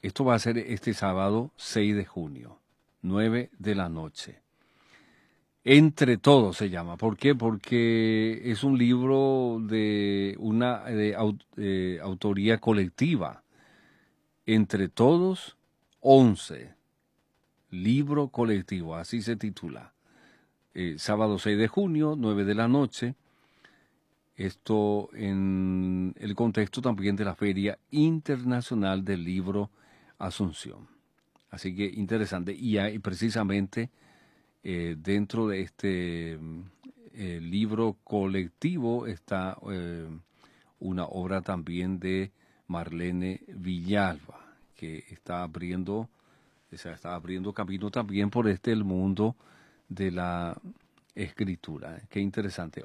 Esto va a ser este sábado 6 de junio, 9 de la noche. Entre todos se llama. ¿Por qué? Porque es un libro de una autoría colectiva. Entre todos, 11. Libro colectivo, así se titula. Sábado 6 de junio, 9 de la noche. Esto en el contexto también de la Feria Internacional del Libro Asunción. Así que interesante. Y hay precisamente dentro de este libro colectivo está una obra también de Marlene Villalba, que está abriendo camino también por el mundo de la escritura. Qué interesante.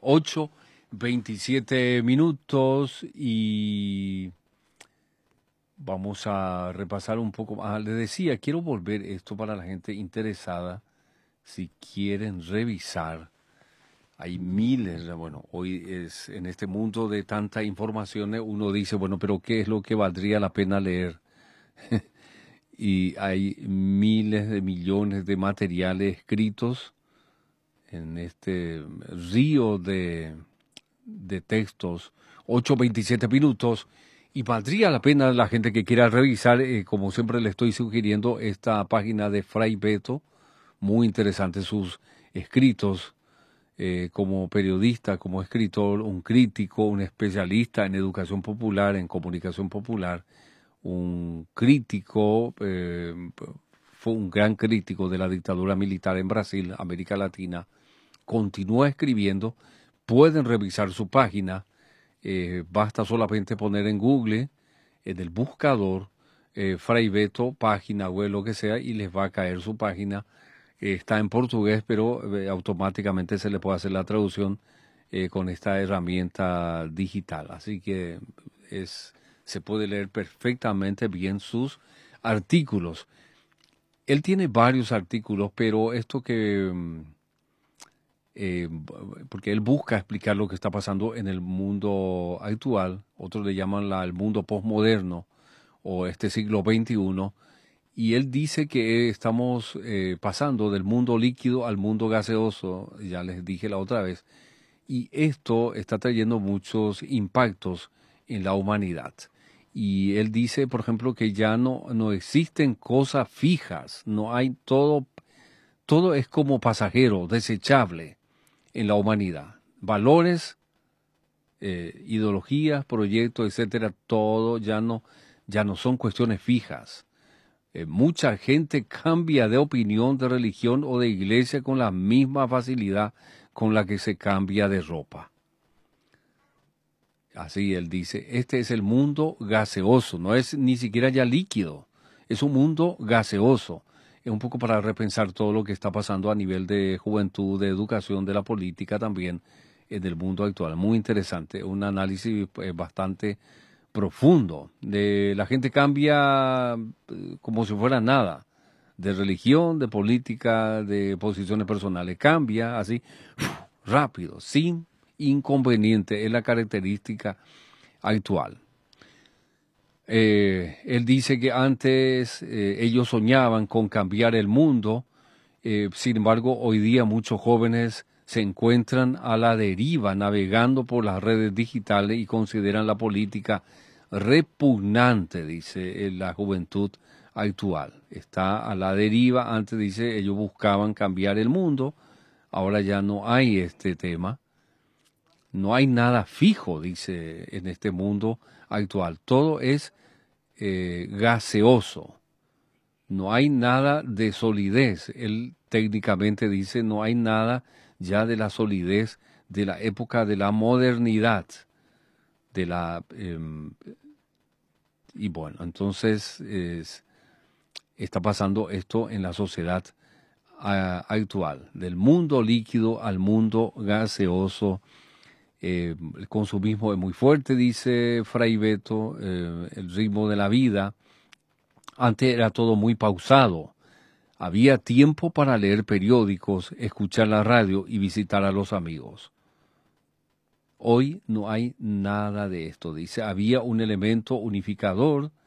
8:27 y vamos a repasar un poco más. Les decía, quiero volver esto para la gente interesada. Si quieren revisar, hay miles, bueno, hoy es en este mundo de tanta información, uno dice, bueno, pero ¿qué es lo que valdría la pena leer? Y hay miles de millones de materiales escritos en este río de textos, 8:27, y valdría la pena la gente que quiera revisar, como siempre le estoy sugiriendo, esta página de Fray Beto. Muy interesantes sus escritos como periodista, como escritor, un crítico, un especialista en educación popular, en comunicación popular, un crítico, fue un gran crítico de la dictadura militar en Brasil, América Latina. Continúa escribiendo, pueden revisar su página, basta solamente poner en Google, en el buscador, Fray Beto, página web, lo que sea, y les va a caer su página. Está en portugués, pero automáticamente se le puede hacer la traducción con esta herramienta digital. Así que se puede leer perfectamente bien sus artículos. Él tiene varios artículos, pero esto porque él busca explicar lo que está pasando en el mundo actual, otros le llaman el mundo postmoderno o este siglo XXI, y él dice que estamos pasando del mundo líquido al mundo gaseoso, ya les dije la otra vez, y esto está trayendo muchos impactos en la humanidad. Y él dice, por ejemplo, que ya no existen cosas fijas, no hay todo es como pasajero, desechable en la humanidad. Valores, ideologías, proyectos, etcétera, todo ya no son cuestiones fijas. Mucha gente cambia de opinión, de religión o de iglesia con la misma facilidad con la que se cambia de ropa. Así él dice, este es el mundo gaseoso, no es ni siquiera ya líquido, es un mundo gaseoso. Es un poco para repensar todo lo que está pasando a nivel de juventud, de educación, de la política también en el mundo actual. Muy interesante, un análisis bastante profundo. La gente cambia como si fuera nada, de religión, de política, de posiciones personales. Cambia así rápido, sin inconveniente, es la característica actual. Él dice que antes ellos soñaban con cambiar el mundo, sin embargo hoy día muchos jóvenes se encuentran a la deriva navegando por las redes digitales y consideran la política repugnante, dice la juventud actual. Está a la deriva, antes dice ellos buscaban cambiar el mundo, ahora ya no hay este tema. No hay nada fijo, dice, en este mundo actual. Todo es gaseoso. No hay nada de solidez. Él técnicamente dice, no hay nada ya de la solidez de la época de la modernidad. Y bueno, entonces está pasando esto en la sociedad actual. Del mundo líquido al mundo gaseoso. El consumismo es muy fuerte, dice Fray Beto, el ritmo de la vida. Antes era todo muy pausado. Había tiempo para leer periódicos, escuchar la radio y visitar a los amigos. Hoy no hay nada de esto, dice. Había un elemento unificador